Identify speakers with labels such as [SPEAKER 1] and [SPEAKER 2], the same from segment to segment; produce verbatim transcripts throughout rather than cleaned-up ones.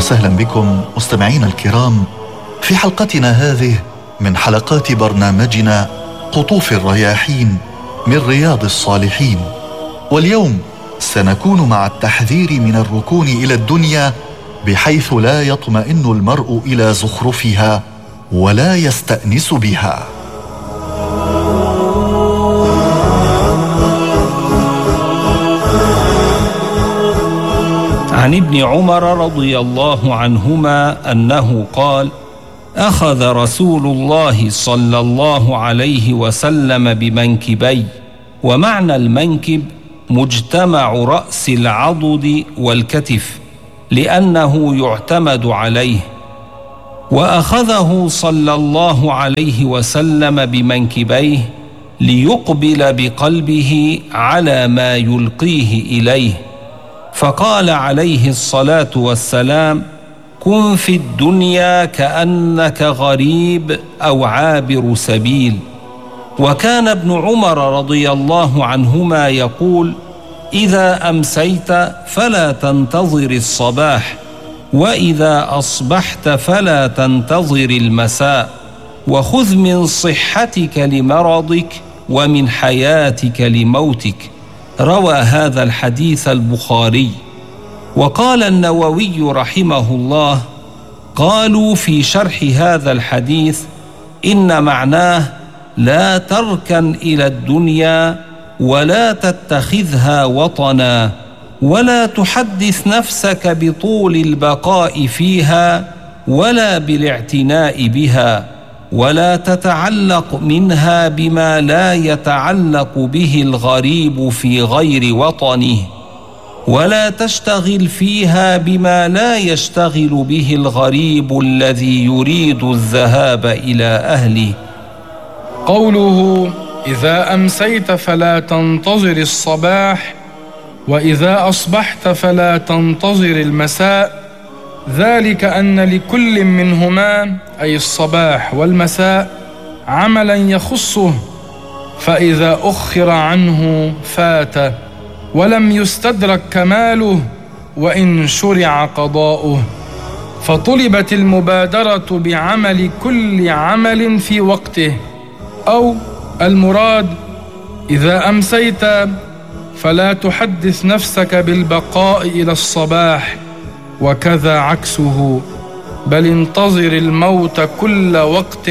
[SPEAKER 1] وسهلا بكم مستمعينا الكرام في حلقتنا هذه من حلقات برنامجنا قطوف الرياحين من رياض الصالحين. واليوم سنكون مع التحذير من الركون إلى الدنيا بحيث لا يطمئن المرء إلى زخرفها ولا يستأنس بها.
[SPEAKER 2] عن ابن عمر رضي الله عنهما أنه قال: أخذ رسول الله صلى الله عليه وسلم بمنكبي، ومعنى المنكب مجتمع رأس العضد والكتف لأنه يعتمد عليه، وأخذه صلى الله عليه وسلم بمنكبيه ليقبل بقلبه على ما يلقيه إليه، فقال عليه الصلاة والسلام: كن في الدنيا كأنك غريب أو عابر سبيل. وكان ابن عمر رضي الله عنهما يقول: إذا أمسيت فلا تنتظر الصباح، وإذا أصبحت فلا تنتظر المساء، وخذ من صحتك لمرضك ومن حياتك لموتك. روى هذا الحديث البخاري. وقال النووي رحمه الله: قالوا في شرح هذا الحديث إن معناه لا تركن إلى الدنيا ولا تتخذها وطنا، ولا تحدث نفسك بطول البقاء فيها ولا بالاعتناء بها، ولا تتعلق منها بما لا يتعلق به الغريب في غير وطنه، ولا تشتغل فيها بما لا يشتغل به الغريب الذي يريد الذهاب إلى أهله.
[SPEAKER 3] قوله إذا أمسيت فلا تنتظر الصباح، وإذا أصبحت فلا تنتظر المساء، ذلك أن لكل منهما أي الصباح والمساء عملا يخصه، فإذا أخر عنه فات ولم يستدرك كماله وإن شرع قضاؤه، فطلبت المبادرة بعمل كل عمل في وقته. أو المراد إذا أمسيت فلا تحدث نفسك بالبقاء إلى الصباح، وكذا عكسه، بل انتظر الموت كل وقت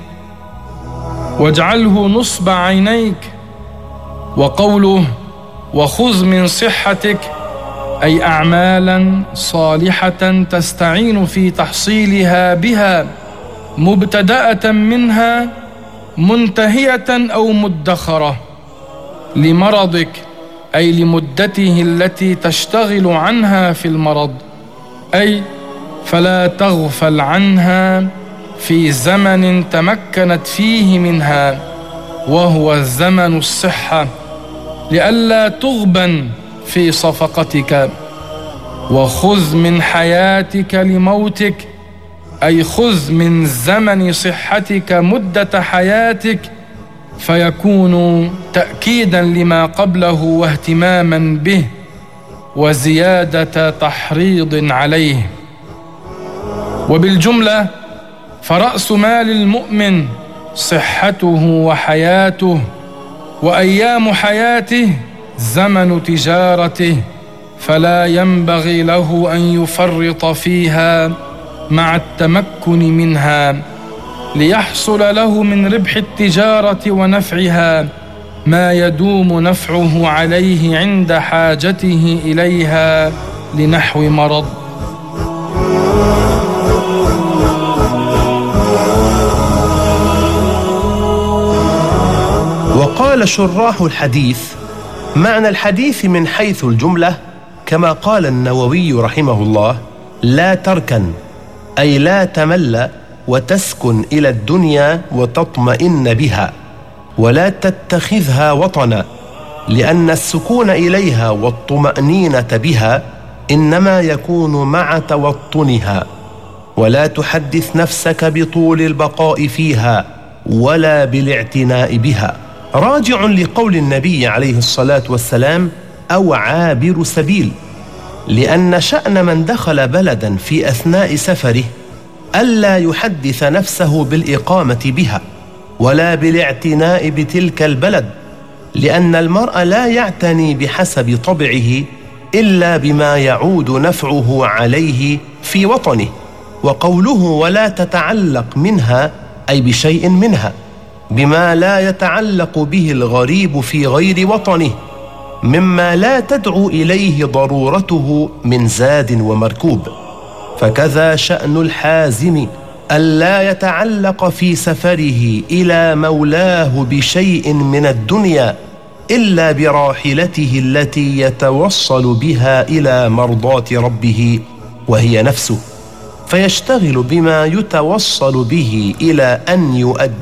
[SPEAKER 3] واجعله نصب عينيك. وقوله وخذ من صحتك أي أعمالا صالحة تستعين في تحصيلها بها، مبتدأة منها منتهية أو مدخرة، لمرضك أي لمدته التي تشتغل عنها في المرض، أي فلا تغفل عنها في زمن تمكنت فيه منها، وهو زمن الصحة، لئلا تغبن في صفقتك. وخذ من حياتك لموتك أي خذ من زمن صحتك مدة حياتك، فيكون تأكيدا لما قبله واهتماما به وزيادة تحريض عليه. وبالجملة فرأس مال المؤمن صحته وحياته، وأيام حياته زمن تجارته، فلا ينبغي له أن يفرط فيها مع التمكن منها، ليحصل له من ربح التجارة ونفعها ما يدوم نفعه عليه عند حاجته إليها لنحو مرض.
[SPEAKER 4] وقال شراح الحديث: معنى الحديث من حيث الجملة كما قال النووي رحمه الله: لا تركن أي لا تمل وتسكن إلى الدنيا وتطمئن بها، ولا تتخذها وطنا، لأن السكون إليها والطمأنينة بها إنما يكون مع توطنها. ولا تحدث نفسك بطول البقاء فيها ولا بالاعتناء بها، راجع لقول النبي عليه الصلاة والسلام: أو عابر سبيل، لأن شأن من دخل بلدا في أثناء سفره ألا يحدث نفسه بالإقامة بها ولا بالاعتناء بتلك البلد، لأن المرء لا يعتني بحسب طبعه إلا بما يعود نفعه عليه في وطنه. وقوله ولا تتعلق منها أي بشيء منها، بما لا يتعلق به الغريب في غير وطنه مما لا تدعو إليه ضرورته من زاد ومركوب. فكذا شأن الحازم ألا يتعلق في سفره إلى مولاه بشيء من الدنيا إلا براحلته التي يتوصل بها إلى مرضاة ربه وهي نفسه، فيشتغل بما يتوصل به إلى أن يؤدي